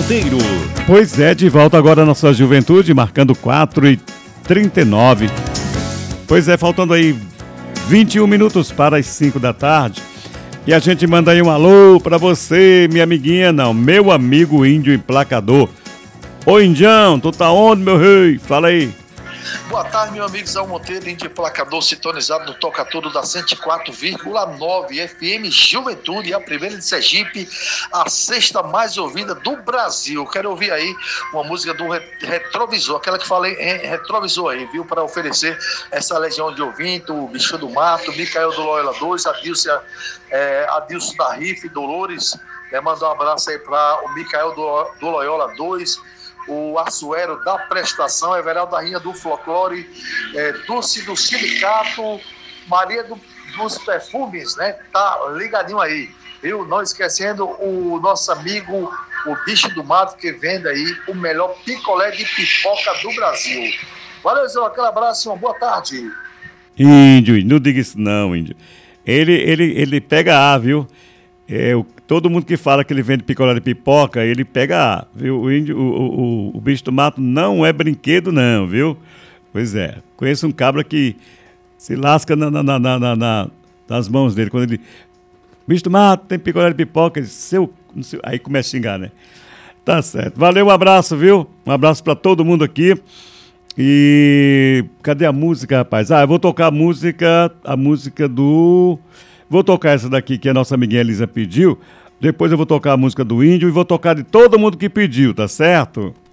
Monteiro. Pois é, de volta agora na sua juventude, marcando 4h39. Pois é, faltando aí 21 minutos para as 5 da tarde. E a gente manda aí um alô pra você, minha amiguinha, não, meu amigo índio emplacador. Ô Indião, tu tá onde, meu rei? Fala aí. Boa tarde, meu amigo Zé Monteiro, índio emplacador sintonizado no Toca Tudo da 104,9 FM Juventude, a primeira de Sergipe, a sexta mais ouvida do Brasil. Quero ouvir aí uma música do Retrovisor, aquela que falei em Retrovisor aí, viu? Para oferecer essa legião de ouvinte, o Bicho do Mato, Micael do Loyola 2, Adilson da Rife, Dolores, mandar um abraço aí para o Micael do Loyola 2, o Assuero da Prestação, Everaldo da Rinha do Folclore, Dulce do Sindicato, Maria dos Perfumes, né? Tá ligadinho aí, viu? Não esquecendo o nosso amigo, o Bicho do Mato, que vende aí o melhor picolé de pipoca do Brasil. Valeu, Zé, aquele abraço e uma boa tarde. Índio, não diga isso não, índio. Ele pega A, viu? Todo mundo que fala que ele vende picolé de pipoca, ele pega A, viu? O bicho do mato não é brinquedo não, viu? Pois é, conheço um cabra que se lasca nas mãos dele, quando ele... Bicho do mato, tem picolé de pipoca, ele, aí começa a xingar, né? Tá certo, valeu, um abraço, viu? Um abraço pra todo mundo aqui. E cadê a música, rapaz? Eu vou tocar a música do... Vou tocar essa daqui que a nossa amiguinha Elisa pediu. Depois eu vou tocar a música do Índio e vou tocar de todo mundo que pediu, tá certo?